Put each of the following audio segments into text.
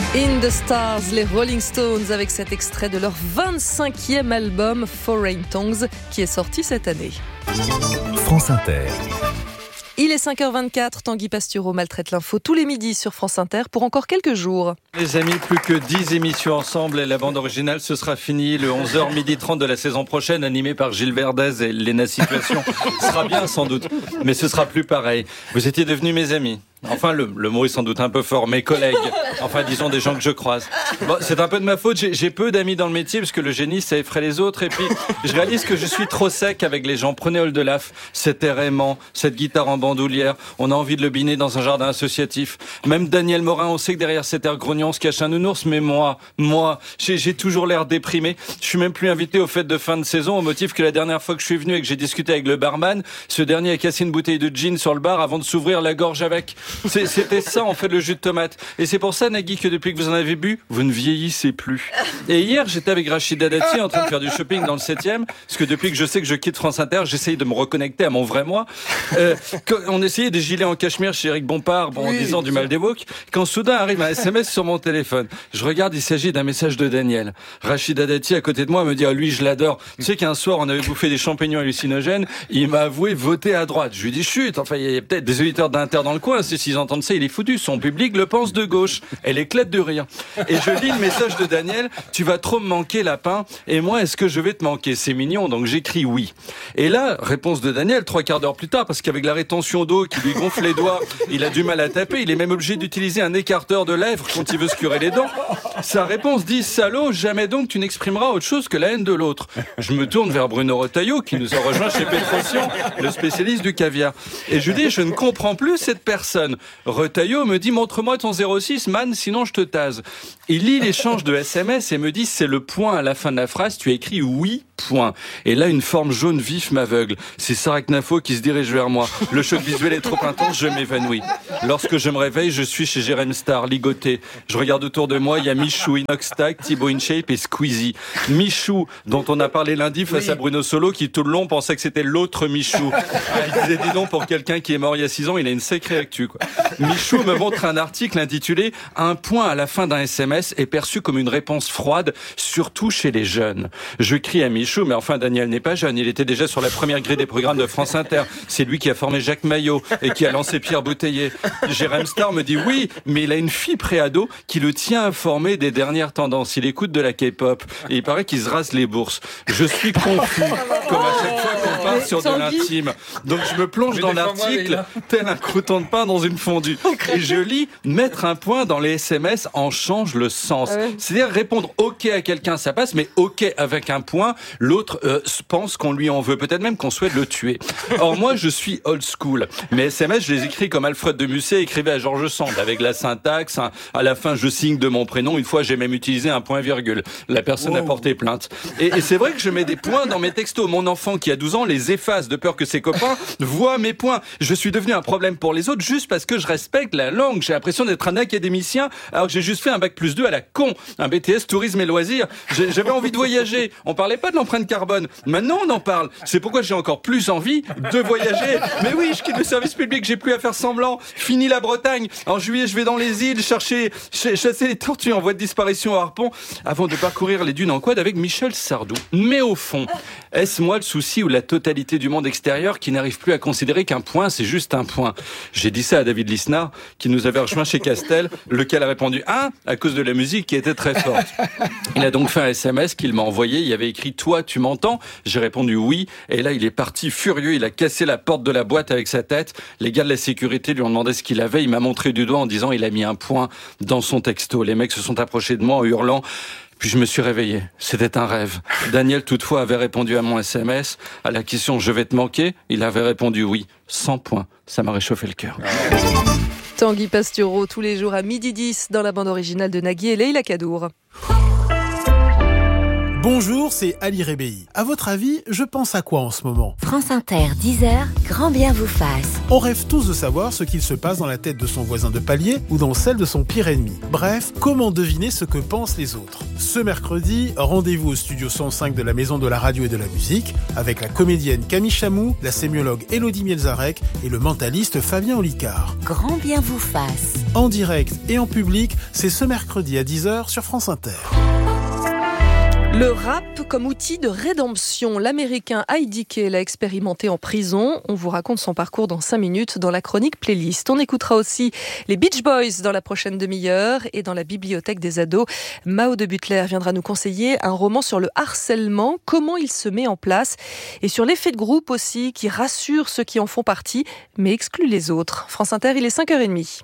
In the Stars, les Rolling Stones, avec cet extrait de leur 25e album Foreign Tongues qui est sorti cette année. France Inter. Il est 5h24, Tanguy Pastureau maltraite l'info tous les midis sur France Inter pour encore quelques jours. Les amis, plus que 10 émissions ensemble et la bande originale, ce sera fini le 11h30 de la saison prochaine, animé par Gilles Verdez et Léna Situation. Ce sera bien sans doute, mais ce sera plus pareil. Vous étiez devenus mes amis. Enfin, le mot est sans doute un peu fort, mes collègues. Enfin, disons des gens que je croise. Bon, c'est un peu de ma faute, j'ai peu d'amis dans le métier parce que le génie, ça effraie les autres. Et puis, je réalise que je suis trop sec avec les gens. Prenez Oldelaf, cet air aimant, cette guitare en bandoulière. On a envie de le biner dans un jardin associatif. Même Daniel Morin, on sait que derrière cet air grognon se cache un nounours. Mais moi, j'ai toujours l'air déprimé. Je suis même plus invité aux fêtes de fin de saison au motif que la dernière fois que je suis venu et que j'ai discuté avec le barman, ce dernier a cassé une bouteille de gin sur le bar avant de s'ouvrir la gorge avec. C'était ça, en fait, le jus de tomate. Et c'est pour ça, Nagui, que depuis que vous en avez bu, vous ne vieillissez plus. Et hier, j'étais avec Rachida Dati en train de faire du shopping dans le 7e, parce que depuis que je sais que je quitte France Inter, j'essaye de me reconnecter à mon vrai moi. On essayait des gilets en cachemire chez Eric Bompard, en disant du mal des woke, quand soudain arrive un SMS sur mon téléphone. Je regarde, il s'agit d'un message de Daniel. Rachida Dati, à côté de moi, me dit, lui, je l'adore. Tu sais qu'un soir, on avait bouffé des champignons hallucinogènes, il m'a avoué voter à droite. Je lui dis, chut, enfin, il y a peut-être des auditeurs d'Inter dans le coin, s'ils entendent ça, il est foutu. Son public le pense de gauche. Elle éclate de rire. Et je lis le message de Daniel. Tu vas trop me manquer, lapin. Et moi, est-ce que je vais te manquer? C'est mignon. Donc j'écris oui. Et là, réponse de Daniel, 3/4 d'heure plus tard, parce qu'avec la rétention d'eau qui lui gonfle les doigts, il a du mal à taper. Il est même obligé d'utiliser un écarteur de lèvres quand il veut se curer les dents. Sa réponse dit, salaud, jamais donc tu n'exprimeras autre chose que la haine de l'autre. Je me tourne vers Bruno Retailleau, qui nous a rejoint chez Pétrosian, le spécialiste du caviar. Et je dis, je ne comprends plus cette personne. Retailleau me dit, montre-moi ton 06, man, sinon je te tase. Il lit l'échange de SMS et me dit, c'est le point à la fin de la phrase, tu as écrit oui, point. Et là, une forme jaune vif m'aveugle. C'est Sarah Knafo qui se dirige vers moi. Le choc visuel est trop intense, je m'évanouis. Lorsque je me réveille, je suis chez Jérém Star, ligoté. Je regarde autour de moi, il y a Michou, Inoxtag, Thibaut InShape et Squeezie. Michou, dont on a parlé lundi face à Bruno Solo, qui tout le long pensait que c'était l'autre Michou. Il disait, dis donc, pour quelqu'un qui est mort il y a 6 ans, il a une sacrée actu, quoi. Michou me montre un article intitulé « Un point à la fin d'un SMS est perçu comme une réponse froide, surtout chez les jeunes ». Je crie à Michou, mais enfin Daniel n'est pas jeune, il était déjà sur la première grille des programmes de France Inter. C'est lui qui a formé Jacques Maillot et qui a lancé Pierre Bouteiller. Jérém Star me dit « Oui, mais il a une fille préado qui le tient informé des dernières tendances. Il écoute de la K-pop et il paraît qu'il se rase les bourses. » Je suis confus, comme à chaque fois qu'on part sur de l'intime. Donc je me plonge dans l'article, tel un crouton de pain dans une fondue. Et je lis, mettre un point dans les SMS en change le sens. C'est-à-dire répondre OK à quelqu'un, ça passe, mais OK avec un point, l'autre pense qu'on lui en veut, peut-être même qu'on souhaite le tuer. Or moi, je suis old school. Mes SMS, je les écris comme Alfred de Musset écrivait à Georges Sand, avec la syntaxe, à la fin, je signe de mon prénom. Une fois, j'ai même utilisé un point-virgule. La personne a porté plainte. Et c'est vrai que je mets des points dans mes textos. Mon enfant, qui a 12 ans, les efface de peur que ses copains voient mes points. Je suis devenu un problème pour les autres juste parce que je respecte la langue. J'ai l'impression d'être un académicien alors que j'ai juste fait un bac+2 à la con, un BTS tourisme et loisirs. J'avais envie de voyager. On parlait pas de l'empreinte carbone. Maintenant, on en parle. C'est pourquoi j'ai encore plus envie de voyager. Mais oui, je quitte le service public, j'ai plus à faire semblant. Fini la Bretagne. En juillet, je vais dans les îles chasser les tortues en voie de disparition au harpon avant de parcourir les dunes en quad avec Michel Sardou. Mais au fond, est-ce moi le souci ou la totalité du monde extérieur qui n'arrive plus à considérer qu'un point, c'est juste un point? J'ai dit ça à David Lisnard, qui nous avait rejoint chez Castel, lequel a répondu « Ah !» à cause de la musique qui était très forte. Il a donc fait un SMS qu'il m'a envoyé, il y avait écrit « Toi, tu m'entends ?» J'ai répondu « Oui » et là il est parti furieux, il a cassé la porte de la boîte avec sa tête. Les gars de la sécurité lui ont demandé ce qu'il avait, il m'a montré du doigt en disant il a mis un point dans son texto. Les mecs se sont approchés de moi en hurlant. Puis je me suis réveillé. C'était un rêve. Daniel, toutefois, avait répondu à mon SMS. À la question « Je vais te manquer ?» il avait répondu oui. 100 points. Ça m'a réchauffé le cœur. Tanguy Pastureau, tous les jours à 12h10 dans la bande originale de Nagui et Leïla Kadour. Bonjour, c'est Ali Rebéi. À votre avis, je pense à quoi en ce moment ? France Inter, 10h, grand bien vous fasse. On rêve tous de savoir ce qu'il se passe dans la tête de son voisin de palier ou dans celle de son pire ennemi. Bref, comment deviner ce que pensent les autres ? Ce mercredi, rendez-vous au studio 105 de la Maison de la Radio et de la Musique avec la comédienne Camille Chamou, la sémiologue Élodie Mielzarek et le mentaliste Fabien Olicard. Grand bien vous fasse. En direct et en public, c'est ce mercredi à 10h sur France Inter. Le rap comme outil de rédemption. L'américain IDK l'a expérimenté en prison. On vous raconte son parcours dans 5 minutes dans la chronique playlist. On écoutera aussi les Beach Boys dans la prochaine demi-heure. Et dans la bibliothèque des ados, Mao de Butler viendra nous conseiller un roman sur le harcèlement, comment il se met en place. Et sur l'effet de groupe aussi, qui rassure ceux qui en font partie, mais exclut les autres. France Inter, il est 5h30.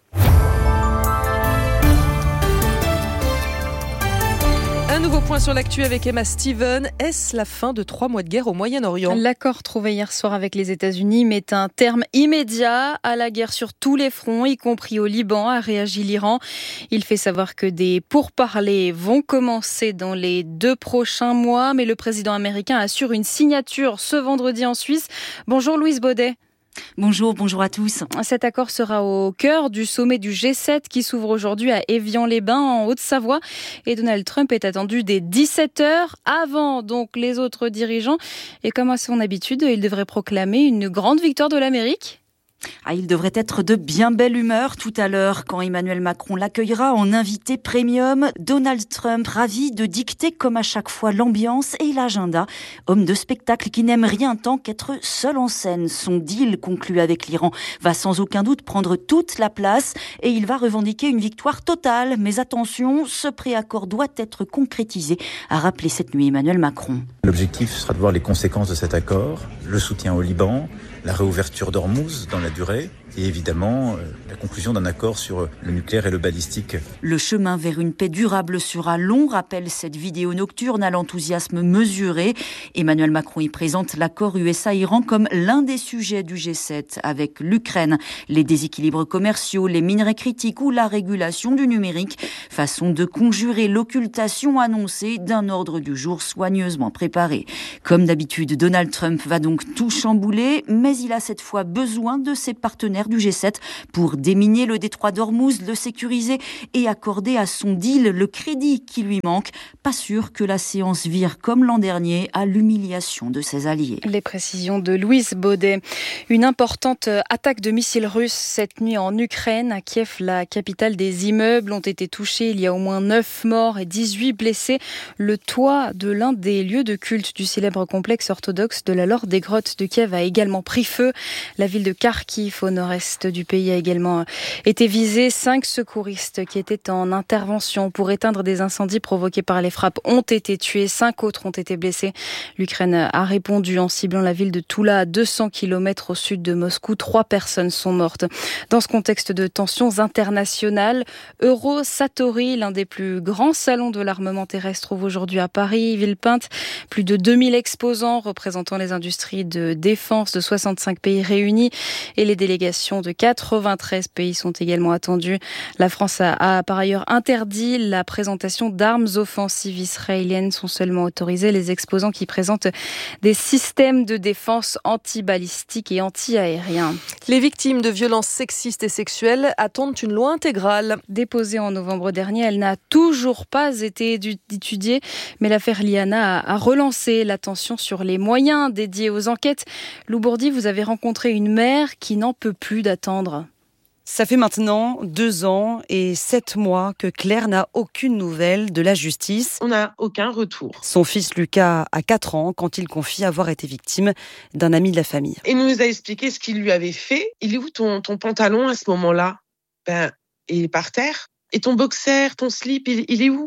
Un nouveau point sur l'actu avec Emma Steven. Est-ce la fin de 3 mois de guerre au Moyen-Orient ? L'accord trouvé hier soir avec les États-Unis met un terme immédiat à la guerre sur tous les fronts, y compris au Liban, a réagi l'Iran. Il fait savoir que des pourparlers vont commencer dans les 2 prochains mois, mais le président américain assure une signature ce vendredi en Suisse. Bonjour Louise Baudet. Bonjour à tous. Cet accord sera au cœur du sommet du G7 qui s'ouvre aujourd'hui à Évian-les-Bains en Haute-Savoie et Donald Trump est attendu dès 17h avant donc les autres dirigeants et comme à son habitude, il devrait proclamer une grande victoire de l'Amérique. Il devrait être de bien belle humeur tout à l'heure quand Emmanuel Macron l'accueillera en invité premium. Donald Trump, ravi de dicter comme à chaque fois l'ambiance et l'agenda. Homme de spectacle qui n'aime rien tant qu'être seul en scène. Son deal conclu avec l'Iran va sans aucun doute prendre toute la place et il va revendiquer une victoire totale. Mais attention, ce préaccord doit être concrétisé, a rappelé cette nuit Emmanuel Macron. L'objectif sera de voir les conséquences de cet accord, le soutien au Liban, la réouverture d'Ormuz dans la durée et évidemment la conclusion d'un accord sur le nucléaire et le balistique. Le chemin vers une paix durable sera long, rappelle cette vidéo nocturne à l'enthousiasme mesuré. Emmanuel Macron y présente l'accord USA-Iran comme l'un des sujets du G7 avec l'Ukraine, les déséquilibres commerciaux, les minerais critiques ou la régulation du numérique. Façon de conjurer l'occultation annoncée d'un ordre du jour soigneusement préparé. Comme d'habitude, Donald Trump va donc tout chambouler, mais il a cette fois besoin de ses partenaires du G7 pour déminer le détroit d'Ormuz, le sécuriser et accorder à son deal le crédit qui lui manque. Pas sûr que la séance vire comme l'an dernier à l'humiliation de ses alliés. Les précisions de Louise Baudet. Une importante attaque de missiles russes cette nuit en Ukraine. À Kiev, la capitale, des immeubles ont été touchés. Il y a au moins 9 morts et 18 blessés. Le toit de l'un des lieux de culte du célèbre complexe orthodoxe de la Laure des Grottes de Kiev a également pris feu. La ville de Kharkiv, au nord-est du pays, a également été visée. 5 secouristes qui étaient en intervention pour éteindre des incendies provoqués par les frappes ont été tués. 5 autres ont été blessés. L'Ukraine a répondu en ciblant la ville de Toula, à 200 km au sud de Moscou. 3 personnes sont mortes. Dans ce contexte de tensions internationales, Eurosatori, l'un des plus grands salons de l'armement terrestre, trouve aujourd'hui à Paris, Villepinte. Plus de 2000 exposants représentant les industries de défense de 65 pays réunis et les délégations de 93 pays sont également attendues. La France a par ailleurs interdit la présentation d'armes offensives israéliennes. Sont seulement autorisés les exposants qui présentent des systèmes de défense anti-balistiques et anti-aériens. Les victimes de violences sexistes et sexuelles attendent une loi intégrale. Déposée en novembre dernier, elle n'a toujours pas été étudiée, mais l'affaire Liana a relancé l'attention sur les moyens dédiés aux enquêtes. Lou Bourdi, vous avez rencontré une mère qui n'en peut plus d'attendre. Ça fait maintenant 2 ans et 7 mois que Claire n'a aucune nouvelle de la justice. On n'a aucun retour. Son fils Lucas a 4 ans quand il confie avoir été victime d'un ami de la famille. Il nous a expliqué ce qu'il lui avait fait. Il est où ton pantalon à ce moment-là ? Il est par terre. Et ton boxer, ton slip, il est où ?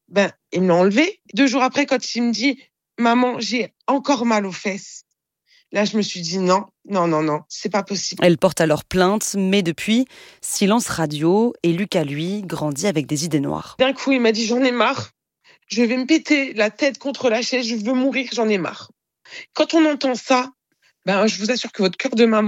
Il me l'a enlevé. 2 jours après, quand il me dit « Maman, j'ai encore mal aux fesses », là, je me suis dit non, c'est pas possible. Elle porte alors plainte, mais depuis, silence radio et Lucas, lui, grandit avec des idées noires. D'un coup, il m'a dit j'en ai marre, je vais me péter la tête contre la chaise, je veux mourir, j'en ai marre. Quand on entend ça, je vous assure que votre cœur de maman,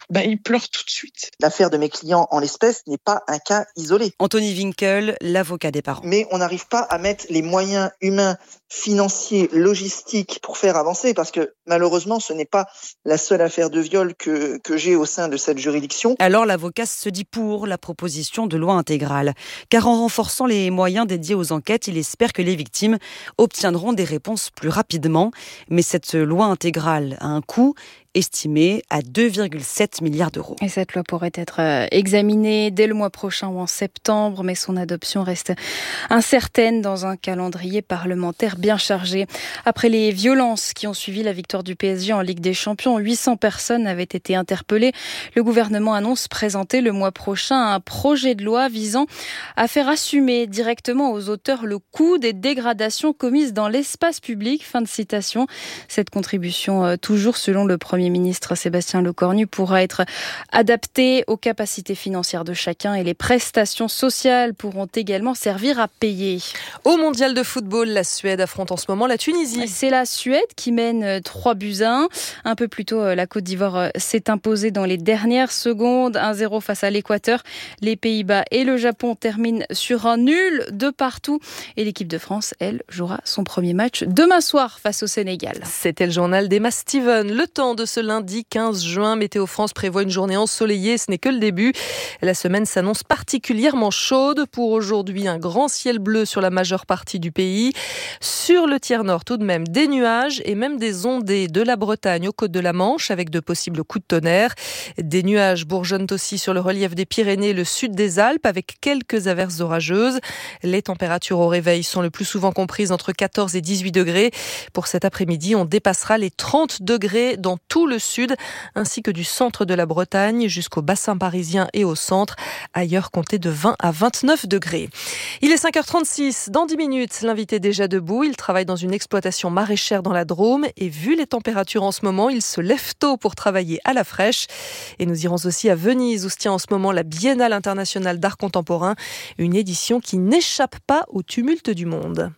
il pleure tout de suite. L'affaire de mes clients en l'espèce n'est pas un cas isolé. Anthony Winkel, l'avocat des parents. Mais on n'arrive pas à mettre les moyens humains, financiers, logistiques pour faire avancer, parce que malheureusement, ce n'est pas la seule affaire de viol que j'ai au sein de cette juridiction. Alors l'avocat se dit pour la proposition de loi intégrale, car en renforçant les moyens dédiés aux enquêtes, il espère que les victimes obtiendront des réponses plus rapidement. Mais cette loi intégrale a un coût estimé à 2,7 milliards d'euros. Et cette loi pourrait être examinée dès le mois prochain ou en septembre, mais son adoption reste incertaine dans un calendrier parlementaire bien chargé. Après les violences qui ont suivi la victoire du PSG en Ligue des Champions, 800 personnes avaient été interpellées. Le gouvernement annonce présenter le mois prochain un projet de loi visant à faire assumer directement aux auteurs le coût des dégradations commises dans l'espace public. Fin de citation. Cette contribution, toujours selon le Premier ministre Sébastien Lecornu, pourra être adaptée aux capacités financières de chacun et les prestations sociales pourront également servir à payer. Au mondial de football, la Suède affronte en ce moment la Tunisie. C'est la Suède qui mène 3-1. Un peu plus tôt, la Côte d'Ivoire s'est imposée dans les dernières secondes, 1-0 face à l'Équateur. Les Pays-Bas et le Japon terminent sur un nul de partout. Et l'équipe de France, elle, jouera son premier match demain soir face au Sénégal. C'était le journal d'Emma Steven. Le temps de ce lundi 15 juin, Météo France prévoit une journée ensoleillée, ce n'est que le début. La semaine s'annonce particulièrement chaude. Pour aujourd'hui, un grand ciel bleu sur la majeure partie du pays. Sur le tiers nord, tout de même, des nuages et même des ondées de la Bretagne aux côtes de la Manche avec de possibles coups de tonnerre. Des nuages bourgeonnent aussi sur le relief des Pyrénées et le sud des Alpes avec quelques averses orageuses. Les températures au réveil sont le plus souvent comprises entre 14 et 18 degrés. Pour cet après-midi, on dépassera les 30 degrés dans tout le sud, ainsi que du centre de la Bretagne jusqu'au bassin parisien et au centre. Ailleurs, comptez de 20 à 29 degrés. Il est 5h36. Dans 10 minutes, l'invité est déjà debout. Il travaille dans une exploitation maraîchère dans la Drôme et vu les températures en ce moment, il se lève tôt pour travailler à la fraîche. Et nous irons aussi à Venise où se tient en ce moment la Biennale internationale d'art contemporain, une édition qui n'échappe pas au tumulte du monde.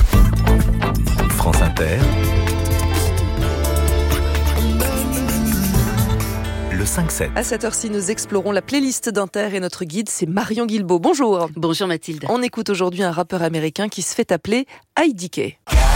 France Inter. Le 5-7. À cette heure-ci, nous explorons la playlist d'Inter et notre guide, c'est Marion Guilbault. Bonjour. Bonjour Mathilde. On écoute aujourd'hui un rappeur américain qui se fait appeler IDK.